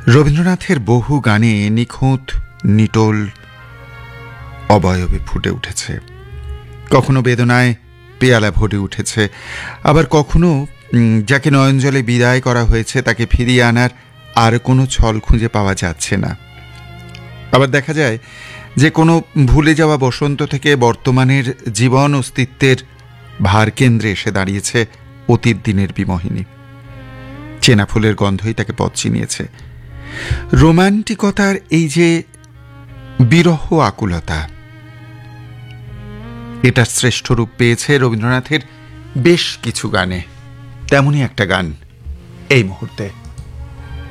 রবীন্দ্রনাথের বহু গানে নিখুঁত নিটোল অবয়বে ফুটে উঠেছে। কখনো বেদনায় পেয়ালা ভরে উঠেছে, আবার কখনো যাকে নয়নজলে বিদায় করা হয়েছে তাকে ফিরিয়ে আনার আর কোনো ছল খুঁজে পাওয়া যাচ্ছে না। আবার দেখা যায় যে কোনো ভুলে যাওয়া বসন্ত থেকে বর্তমানের জীবন অস্তিত্বের ভারকেন্দ্রে এসে দাঁড়িয়েছে অতীত দিনের বিমোহিনী। চেনা ফুলের গন্ধই তাকে পথ চিনিয়েছে। রোমান্টিকতার এই যে বিরহ আকুলতা, এটার শ্রেষ্ঠ রূপ পেয়েছে রবীন্দ্রনাথের বেশ কিছু গানে। তেমনই একটা গান এই মুহূর্তে।